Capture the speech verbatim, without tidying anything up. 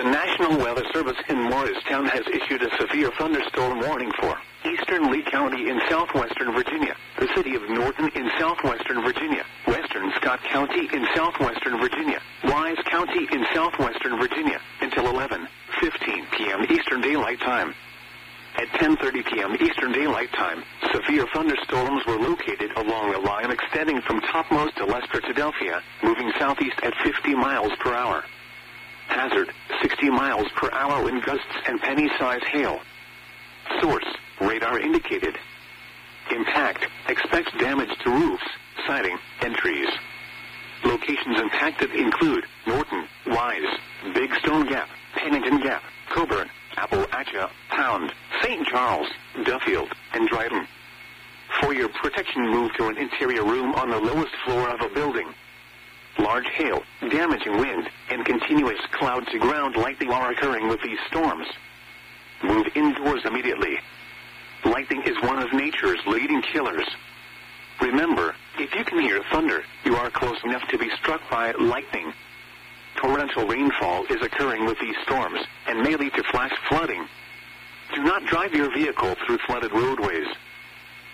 The National Weather Service in Morristown has issued a severe thunderstorm warning for eastern Lee County in southwestern Virginia, the city of Norton in southwestern Virginia, western Scott County in southwestern Virginia, Wise County in southwestern Virginia, until eleven fifteen p.m. Eastern Daylight Time. At ten thirty p.m. Eastern Daylight Time, severe thunderstorms were located along the line extending from topmost Leicester to Delphia, moving southeast at fifty miles per hour. Hazard, sixty miles per hour in gusts and penny-size hail. Source, radar indicated. Impact, expect damage to roofs, siding, and trees. Locations impacted include Norton, Wise, Big Stone Gap, Pennington Gap, Coburn, Appalachia, Pound, Saint Charles, Duffield, and Dryden. For your protection, move to an interior room on the lowest floor of a building. Large hail, damaging wind, and continuous cloud-to-ground lightning are occurring with these storms. Move indoors immediately. Lightning is one of nature's leading killers. Remember, if you can hear thunder, you are close enough to be struck by lightning. Torrential rainfall is occurring with these storms and may lead to flash flooding. Do not drive your vehicle through flooded roadways.